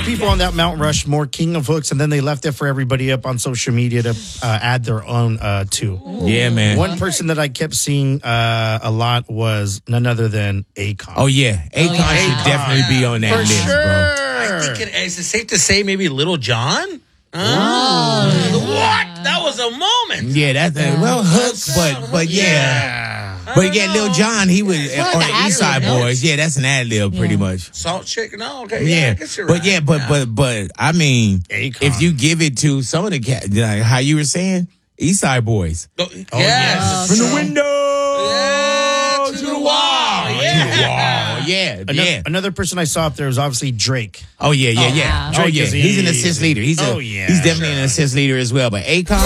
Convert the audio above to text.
people on that Mount Rushmore, King of Hooks, and then they left it for everybody up on social media to add their own too. Yeah, man. One person that I kept seeing a lot was none other than Akon. Oh, yeah. Akon should definitely be on that list, bro. I think is it safe to say maybe Little John? What? That was a moment. Yeah, that's well, Hooks, but yeah. But yeah, Lil Jon, he was on the East Side Boys. Yeah, that's an ad lib pretty much. Salt chicken. No, okay. Yeah, I guess you're right. but I mean, Akon. if you give it to some of the cats, like how you were saying, East Side Boys. Yes. From the window to the wall. Yeah. Another person I saw up there was obviously Drake. Oh yeah. Drake He's an assist leader. He's Oh, yeah. he's definitely an assist leader as well. But Akon.